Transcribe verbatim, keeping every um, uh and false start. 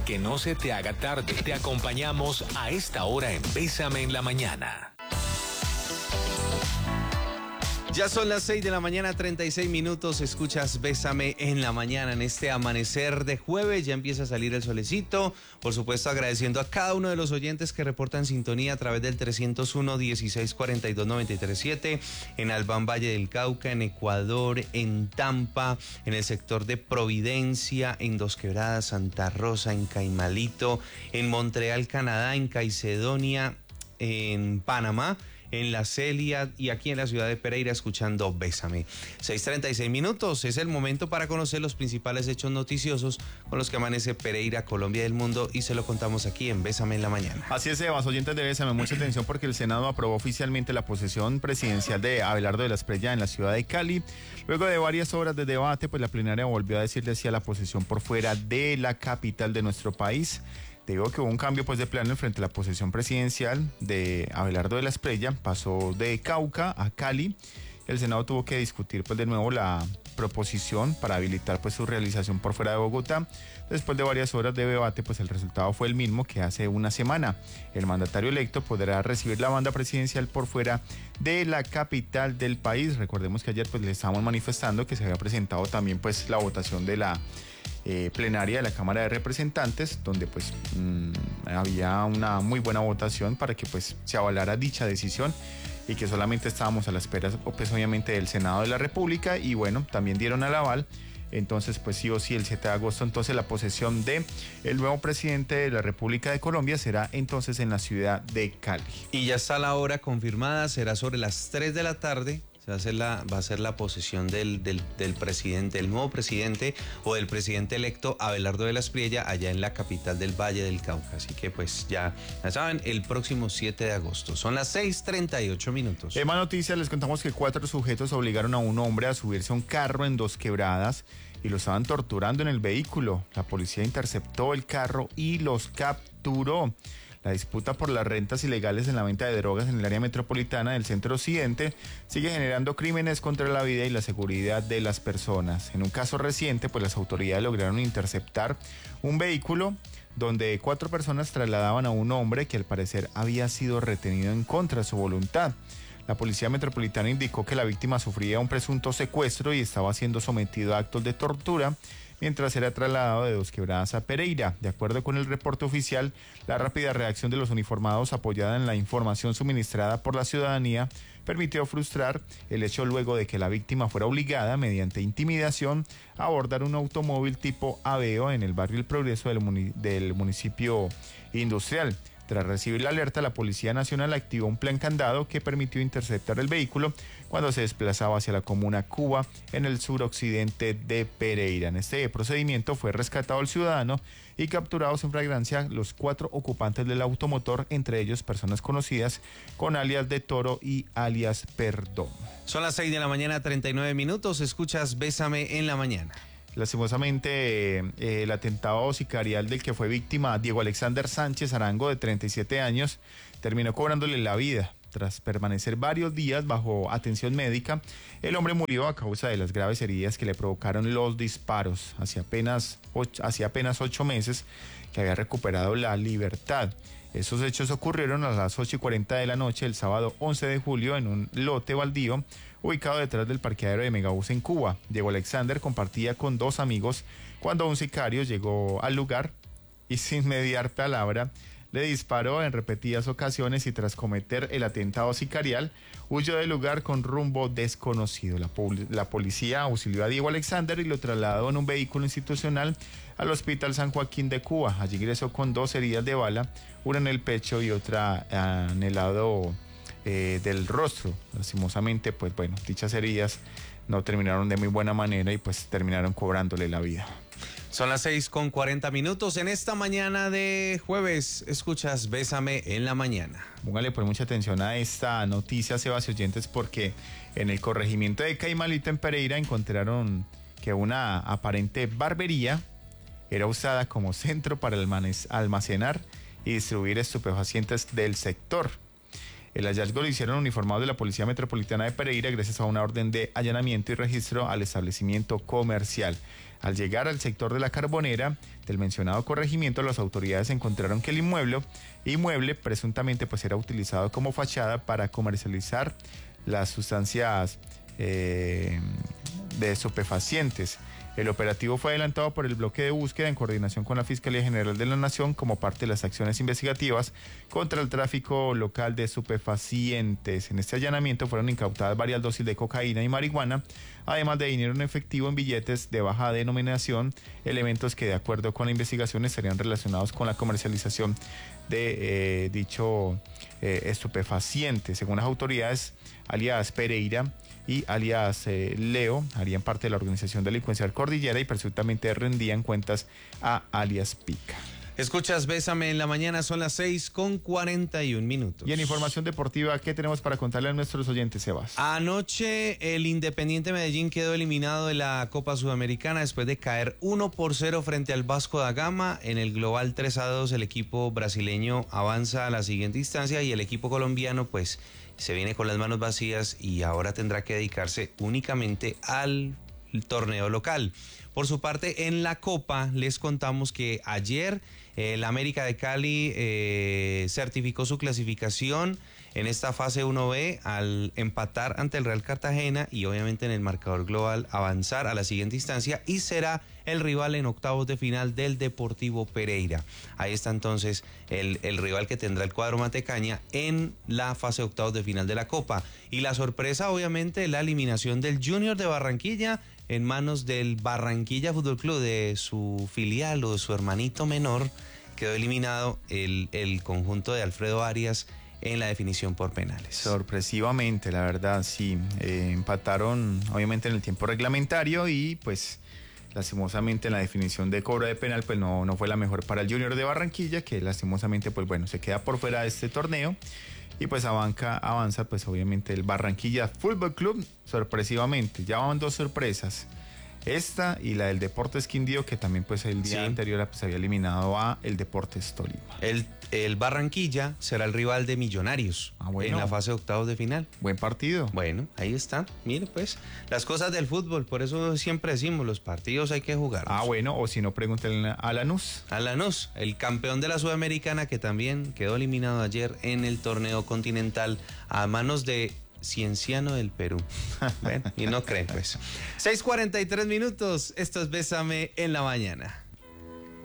Que no se te haga tarde. Te acompañamos a esta hora en Bésame en la Mañana. Ya son las seis de la mañana, treinta y seis minutos. Escuchas Bésame en la Mañana. En este amanecer de jueves ya empieza a salir el solecito. Por supuesto, agradeciendo a cada uno de los oyentes que reportan sintonía a través del trescientos uno, dieciséis cuarenta y dos, noventa y tres siete. En Albán, Valle del Cauca, en Ecuador, en Tampa, en el sector de Providencia, en Dos Quebradas, Santa Rosa, en Caimalito, en Montreal, Canadá, en Caicedonia, en Panamá, en La Celia y aquí en la ciudad de Pereira, escuchando Bésame. seis treinta y seis minutos, es el momento para conocer los principales hechos noticiosos con los que amanece Pereira, Colombia y el mundo, y se lo contamos aquí en Bésame en la Mañana. Así es, Sebas, oyentes de Bésame, mucha atención porque el Senado aprobó oficialmente la posesión presidencial de Abelardo de la Espriella en la ciudad de Cali. Luego de varias horas de debate, pues la plenaria volvió a decirle hacia la posesión por fuera de la capital de nuestro país. Te digo que hubo un cambio pues de plano frente a la posesión presidencial de Abelardo de la Espriella, pasó de Cauca a Cali. El Senado tuvo que discutir pues de nuevo la proposición para habilitar pues su realización por fuera de Bogotá. Después de varias horas de debate, pues el resultado fue el mismo que hace una semana. El mandatario electo podrá recibir la banda presidencial por fuera de la capital del país. Recordemos que ayer pues le estábamos manifestando que se había presentado también pues la votación de la Eh, plenaria de la Cámara de Representantes, donde pues mmm, había una muy buena votación para que pues se avalara dicha decisión y que solamente estábamos a la espera pues obviamente del Senado de la República, y bueno, también dieron el aval. Entonces pues sí o sí el siete de agosto entonces la posesión de el nuevo presidente de la República de Colombia será entonces en la ciudad de Cali. Y ya está la hora confirmada, será sobre las tres de la tarde. Se va a hacer la, va a ser la posesión del, del, del presidente, del nuevo presidente o del presidente electo Abelardo de la Espriella allá en la capital del Valle del Cauca. Así que pues ya, ya saben, el próximo siete de agosto. Son las seis treinta y ocho minutos. En más noticias les contamos que cuatro sujetos obligaron a un hombre a subirse a un carro en Dos Quebradas y lo estaban torturando en el vehículo. La policía interceptó el carro y los capturó. La disputa por las rentas ilegales en la venta de drogas en el área metropolitana del Centro Occidente sigue generando crímenes contra la vida y la seguridad de las personas. En un caso reciente, pues las autoridades lograron interceptar un vehículo donde cuatro personas trasladaban a un hombre que al parecer había sido retenido en contra de su voluntad. La policía metropolitana indicó que la víctima sufría un presunto secuestro y estaba siendo sometido a actos de tortura mientras era trasladado de Dos Quebradas a Pereira. De acuerdo con el reporte oficial, la rápida reacción de los uniformados, apoyada en la información suministrada por la ciudadanía, permitió frustrar el hecho luego de que la víctima fuera obligada, mediante intimidación, a abordar un automóvil tipo Aveo en el barrio El Progreso del, munic- del municipio industrial. Tras recibir la alerta, la Policía Nacional activó un plan candado que permitió interceptar el vehículo cuando se desplazaba hacia la comuna Cuba, en el suroccidente de Pereira. En este procedimiento fue rescatado el ciudadano y capturados en flagrancia los cuatro ocupantes del automotor, entre ellos personas conocidas con alias de Toro y alias Perdón. Son las seis de la mañana, treinta y nueve minutos. Escuchas Bésame en la Mañana. Lastimosamente, eh, el atentado sicarial del que fue víctima Diego Alexander Sánchez Arango, de treinta y siete años, terminó cobrándole la vida. Tras permanecer varios días bajo atención médica, el hombre murió a causa de las graves heridas que le provocaron los disparos. Hacía apenas ocho, hacía apenas ocho meses que había recuperado la libertad. Esos hechos ocurrieron a las ocho y cuarenta de la noche el sábado once de julio en un lote baldío ubicado detrás del parqueadero de Megabús en Cuba. Diego Alexander compartía con dos amigos cuando un sicario llegó al lugar y, sin mediar palabra, le disparó en repetidas ocasiones y, tras cometer el atentado sicarial, huyó del lugar con rumbo desconocido. La, la policía auxilió a Diego Alexander y lo trasladó en un vehículo institucional al Hospital San Joaquín de Cuba. Allí ingresó con dos heridas de bala, una en el pecho y otra en el lado eh, del rostro. Lastimosamente, pues bueno, dichas heridas no terminaron de muy buena manera y pues terminaron cobrándole la vida. Son las seis con cuarenta minutos. En esta mañana de jueves, escuchas Bésame en la Mañana. Póngale pues mucha atención a esta noticia, Sebas y oyentes, porque en el corregimiento de Caimalito, en Pereira, encontraron que una aparente barbería era usada como centro para almacenar y distribuir estupefacientes del sector. El hallazgo lo hicieron uniformados de la Policía Metropolitana de Pereira gracias a una orden de allanamiento y registro al establecimiento comercial. Al llegar al sector de la Carbonera del mencionado corregimiento, las autoridades encontraron que el inmueble, inmueble presuntamente pues era utilizado como fachada para comercializar las sustancias eh, de estupefacientes. El operativo fue adelantado por el bloque de búsqueda en coordinación con la Fiscalía General de la Nación como parte de las acciones investigativas contra el tráfico local de estupefacientes. En este allanamiento fueron incautadas varias dosis de cocaína y marihuana, además de dinero en efectivo en billetes de baja denominación, elementos que de acuerdo con la investigación estarían relacionados con la comercialización de eh, dicho eh, estupefaciente. Según las autoridades, alias Pereira y alias eh, Leo harían parte de la organización delincuencial Cordillera y presuntamente rendían cuentas a alias Pica. Escuchas Bésame en la mañana, son las seis con cuarenta y un minutos. Y en información deportiva, ¿qué tenemos para contarle a nuestros oyentes, Sebas? Anoche el Independiente Medellín quedó eliminado de la Copa Sudamericana después de caer uno por cero frente al Vasco da Gama. En el global tres a dos el equipo brasileño avanza a la siguiente instancia y el equipo colombiano pues se viene con las manos vacías y ahora tendrá que dedicarse únicamente al torneo local. Por su parte, en la Copa les contamos que ayer el América de Cali eh, certificó su clasificación en esta fase uno B al empatar ante el Real Cartagena y obviamente en el marcador global avanzar a la siguiente instancia y será el rival en octavos de final del Deportivo Pereira. Ahí está entonces el, el rival que tendrá el cuadro Matecaña en la fase octavos de final de la Copa. Y la sorpresa obviamente la eliminación del Junior de Barranquilla en manos del Barranquilla Fútbol Club, de su filial o de su hermanito menor. Quedó eliminado el, el conjunto de Alfredo Arias en la definición por penales. Sorpresivamente, la verdad, sí. Eh, empataron obviamente en el tiempo reglamentario y pues lastimosamente en la definición de cobro de penal pues no, no fue la mejor para el Junior de Barranquilla, que lastimosamente pues bueno, se queda por fuera de este torneo. Y pues avanza, avanza pues obviamente el Barranquilla Fútbol Club, sorpresivamente. Ya van dos sorpresas. Esta y la del Deportes Quindío, que también pues el día sí. anterior pues, había eliminado a el Deportes Tolima. El, el Barranquilla será el rival de Millonarios ah, bueno. en la fase de octavos de final. Buen partido. Bueno, ahí está. Mire pues, las cosas del fútbol, por eso siempre decimos, los partidos hay que jugarlos. Ah, bueno, o si no, pregúntenle a Lanús. A Lanús, el campeón de la Sudamericana que también quedó eliminado ayer en el torneo continental a manos de Cienciano del Perú. Bueno, y no creen pues. seis cuarenta y tres minutos, esto es Bésame en la mañana.